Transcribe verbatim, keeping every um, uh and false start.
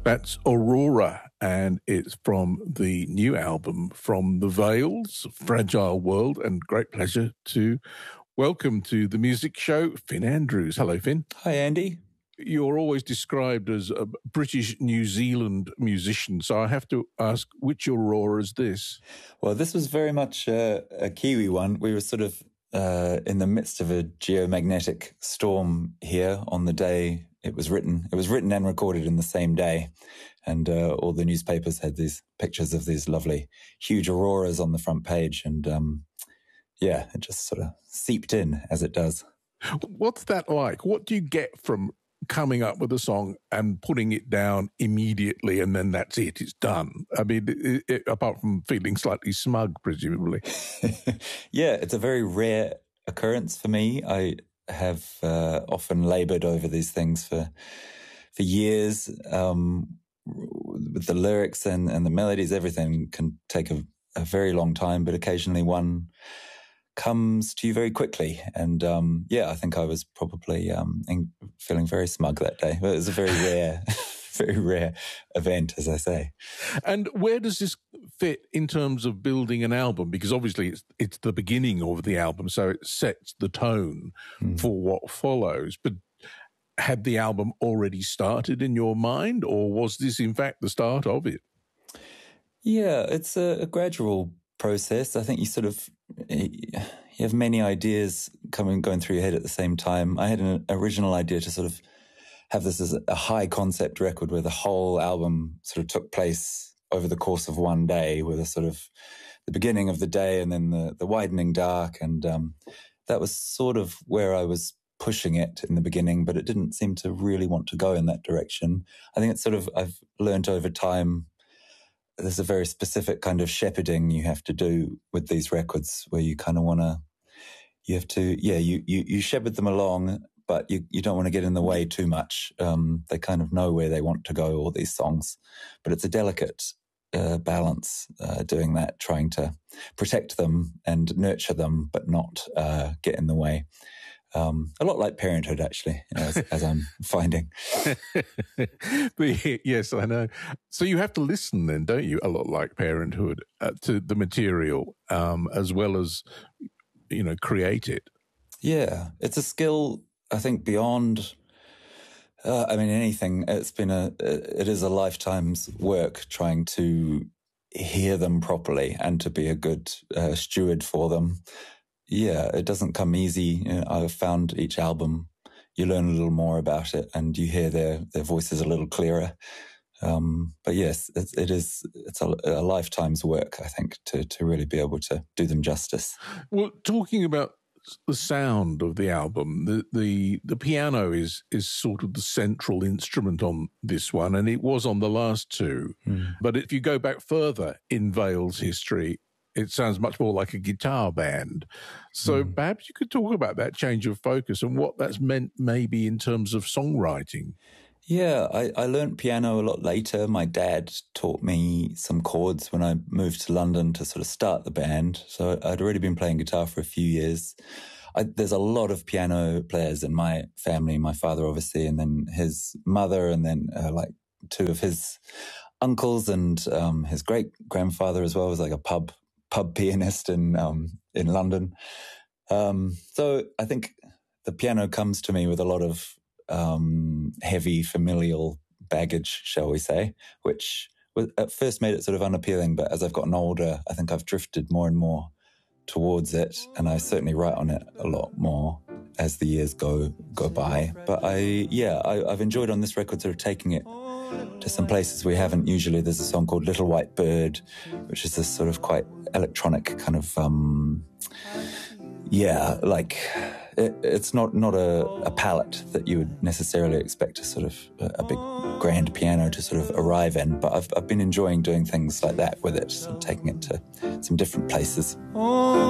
That's Aurora, and it's from the new album From the Veils, Fragile World, and great pleasure to welcome to the music show, Finn Andrews. Hello, Finn. Hi, Andy. You're always described as a British New Zealand musician, so I have to ask, which Aurora is this? Well, this was very much uh, a Kiwi one. We were sort of uh, in the midst of a geomagnetic storm here on the day it was written. It was written and recorded in the same day, and uh, all the newspapers had these pictures of these lovely, huge auroras on the front page, and um, yeah, it just sort of seeped in as it does. What's that like? What do you get from coming up with a song and putting it down immediately, and then that's it, it's done? I mean, it, it, apart from feeling slightly smug, presumably. Yeah, it's a very rare occurrence for me. I have uh, often laboured over these things for for years. Um, with the lyrics and, and the melodies, everything can take a, a very long time, but occasionally one comes to you very quickly. And um, yeah, I think I was probably um, in, feeling very smug that day. But it was a very rare, very rare event, as I say. And where does this fit in terms of building an album? Because obviously it's, it's the beginning of the album, so it sets the tone mm. for what follows. But had the album already started in your mind, or was this in fact the start of it? Yeah, it's a, a gradual process. I think you sort of, you have many ideas coming, going through your head at the same time. I had an original idea to sort of have this as a high concept record where the whole album sort of took place over the course of one day, with a sort of the beginning of the day and then the, the widening dark. And um, that was sort of where I was pushing it in the beginning, but it didn't seem to really want to go in that direction. I think it's sort of, I've learned over time, there's a very specific kind of shepherding you have to do with these records, where you kind of want to, you have to, yeah, you, you, you shepherd them along, but you, you don't want to get in the way too much. Um, they kind of know where they want to go, all these songs. But it's a delicate uh, balance uh, doing that, trying to protect them and nurture them, but not uh, get in the way. Um, a lot like Parenthood, actually, you know, as, as I'm finding. Yes, I know. So you have to listen then, don't you, a lot like Parenthood, uh, to the material um, as well as, you know, create it. Yeah, it's a skill, I think, beyond, uh, I mean, anything. It's been a, it is a lifetime's work trying to hear them properly and to be a good uh, steward for them. Yeah, it doesn't come easy. You know, I've found each album, you learn a little more about it and you hear their, their voices a little clearer. Um, but yes, it, it is, it's a, a lifetime's work, I think, to, to really be able to do them justice. Well, talking about the sound of the album, the, the, the piano is, is sort of the central instrument on this one, and it was on the last two. Mm. But if you go back further in Veils' history, it sounds much more like a guitar band. So mm. perhaps you could talk about that change of focus and what that's meant maybe in terms of songwriting. Yeah, I, I learned piano a lot later. My dad taught me some chords when I moved to London to sort of start the band. So I'd already been playing guitar for a few years. I, there's a lot of piano players in my family, my father obviously, and then his mother, and then uh, like two of his uncles, and um, his great-grandfather as well was like a pub pub pianist in um, in London. Um, so I think the piano comes to me with a lot of um, heavy familial baggage, shall we say, which was, at first made it sort of unappealing, but as I've gotten older, I think I've drifted more and more towards it, and I certainly write on it a lot more as the years go go by. But I, yeah, I, I've enjoyed on this record sort of taking it to some places we haven't usually. There's a song called Little White Bird, which is this sort of quite electronic kind of, um, yeah, like it, it's not, not a, a palette that you would necessarily expect a sort of a, a big grand piano to sort of arrive in. But I've, I've been enjoying doing things like that with it, sort of taking it to some different places.